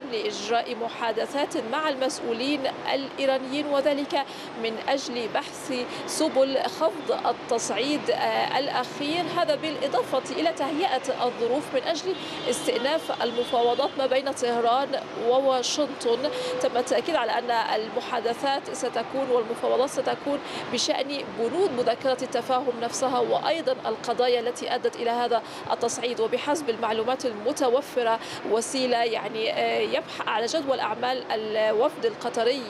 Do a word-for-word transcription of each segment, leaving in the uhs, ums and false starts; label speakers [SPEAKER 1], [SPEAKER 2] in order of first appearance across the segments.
[SPEAKER 1] لإجراء محادثات مع المسؤولين الإيرانيين، وذلك من أجل بحث سبل خفض التصعيد الأخير، هذا بالإضافة إلى تهيئة الظروف من أجل استئناف المفاوضات ما بين طهران وواشنطن. تم التأكيد على أن المحادثات ستكون والمفاوضات ستكون بشأن بنود مذكرة التفاهم نفسها وأيضا القضايا التي أدت إلى هذا التصعيد. وبحسب المعلومات المتوفرة وسيلة يعني يبحث على جدول أعمال الوفد القطري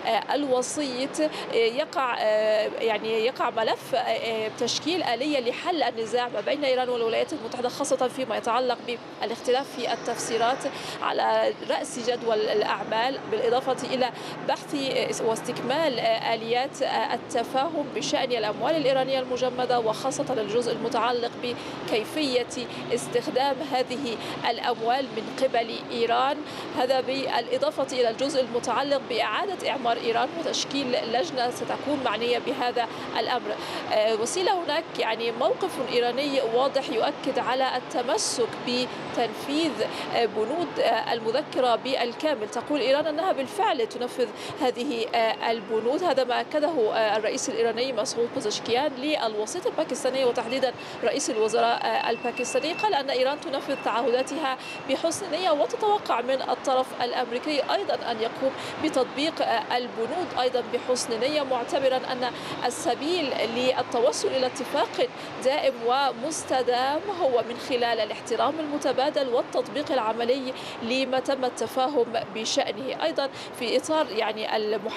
[SPEAKER 1] الوسيط، يقع يعني يقع ملف تشكيل آلية لحل النزاع ما بين إيران والولايات المتحدة، خاصة فيما يتعلق بالاختلاف في التفسيرات على رأس جدول الأعمال، بالإضافة إلى بحث واستكمال آليات التفاهم بشأن الأموال الإيرانية المجمدة، وخاصة الجزء المتعلق بكيفية استخدام هذه الأموال من قبل إيران، هذا بالإضافة إلى الجزء المتعلق بإعادة إعمار إيران وتشكيل لجنة ستكون معنية بهذا الأمر. وسيلة هناك يعني موقف إيراني واضح يؤكد على التمسك بتنفيذ بنود المذكرة بالكامل. تقول إيران أنها بالفعل تنفذ هذه البنود، هذا ما أكده الرئيس الإيراني مسعود بزشكيان للوسيط الباكستاني وتحديدا رئيس الوزراء الباكستاني. قال أن إيران تنفذ تعهداتها بحسن نية وتتوقع من الطرف الأمريكي أيضا أن يقوم بتطبيق البنود أيضا بحسن نية، معتبرا أن السبيل للتوصل إلى اتفاق دائم ومستدام هو من خلال الاحترام المتبادل والتطبيق العملي لما تم التفاهم بشأنه. أيضا في إطار يعني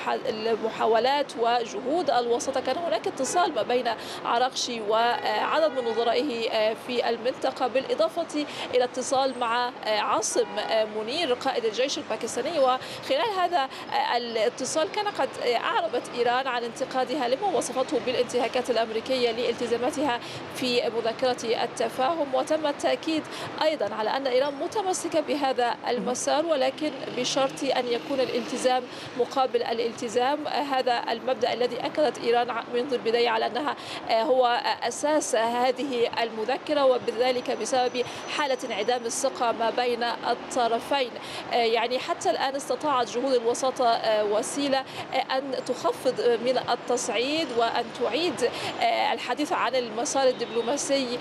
[SPEAKER 1] المحاولات وجهود الوساطة كان هناك اتصال ما بين عراقشي وعدد من نظرائه في المنطقة، بالإضافة إلى اتصال مع عاصم منير قائد الجيش الباكستاني، وخلال هذا الاتصال كان قد أعربت إيران عن انتقادها لما وصفته بالانتهاكات الأمريكية لالتزاماتها في مذكرة التفاهم. وتم التأكيد أيضا على أن إيران متمسكة بهذا المسار، ولكن بشرط أن يكون الالتزام مقابل الالتزام. هذا المبدأ الذي أكدت إيران منذ البداية على أنها هو أساس هذه المذكرة، وبذلك بسبب حالة انعدام الثقة ما بين الطرفين. يعني حتى الآن استطاعت جهود الوساطة وسيلة أن تخفض من التصعيد وأن تعيد الحديث عن المسار الدبلوماسي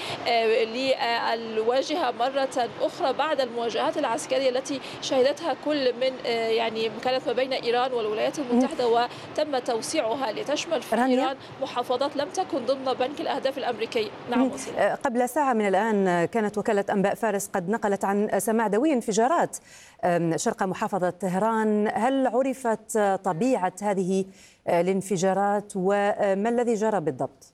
[SPEAKER 1] للواجهة مرة أخرى بعد المواجهات العسكرية التي شهدتها كل من يعني كانت ما بين إيران والولايات المتحدة، وتم توسيعها لتشمل في إيران محافظات لم تكن ضمن بنك الأهداف الأمريكي. نعم وسيلة.
[SPEAKER 2] قبل ساعة من الآن كانت وكالة أنباء فارس قد نقلت عن سماع دوي انفجارات شرق محافظة طهران، هل عرفت طبيعة هذه الانفجارات وما الذي جرى بالضبط؟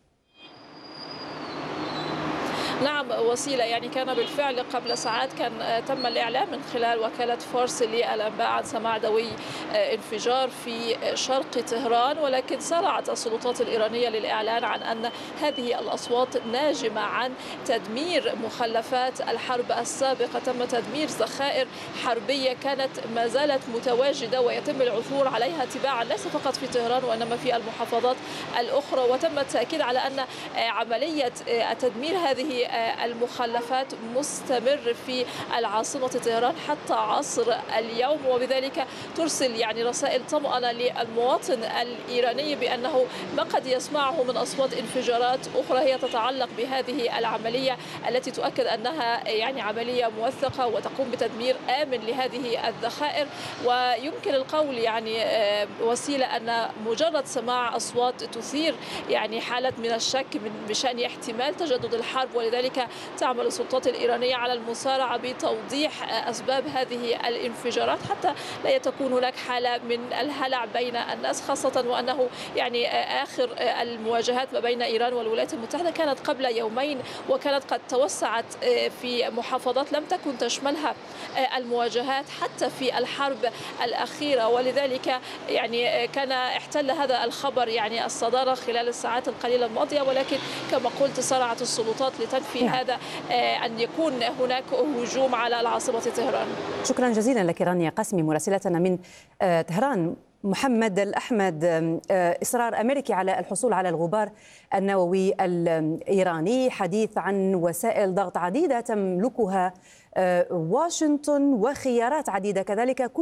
[SPEAKER 1] نعم وسيلة، يعني كان بالفعل قبل ساعات كان تم الإعلام من خلال وكالة فارس للأنباء عن سماع دوي انفجار في شرق طهران، ولكن سارعت السلطات الإيرانية للإعلان عن أن هذه الأصوات ناجمة عن تدمير مخلفات الحرب السابقة. تم تدمير ذخائر حربية كانت ما زالت متواجدة ويتم العثور عليها تباعا ليس فقط في طهران وإنما في المحافظات الأخرى. وتم التأكيد على أن عملية تدمير هذه المخلفات مستمر في العاصمة طهران حتى عصر اليوم، وبذلك ترسل يعني رسائل طمأنة للمواطن الإيراني بأنه ما قد يسمعه من أصوات انفجارات أخرى هي تتعلق بهذه العملية التي تؤكد أنها يعني عملية موثقة وتقوم بتدمير آمن لهذه الذخائر. ويمكن القول يعني وسيلة أن مجرد سماع أصوات تثير يعني حالة من الشك من بشأن احتمال تجدد الحرب، ولذلك تعمل السلطات الإيرانية على المسارعة بتوضيح أسباب هذه الانفجارات حتى لا تكون هناك حالة من الهلع بين الناس، خاصة وأنه يعني آخر المواجهات ما بين إيران والولايات المتحدة كانت قبل يومين، وكانت قد توسعت في محافظات لم تكن تشملها المواجهات حتى في الحرب الأخيرة، ولذلك يعني كان احتل هذا الخبر يعني الصدارة خلال الساعات القليلة الماضية. ولكن كما قلت سارعت السلطات لتنفي نعم. هذا أن يكون هناك هجوم على العاصمة طهران.
[SPEAKER 2] شكرا جزيلا لك رانيا قاسمي مراسلتنا من طهران. محمد الأحمد، إصرار أمريكي على الحصول على الغبار النووي الإيراني، حديث عن وسائل ضغط عديدة تملكها واشنطن وخيارات عديدة كذلك.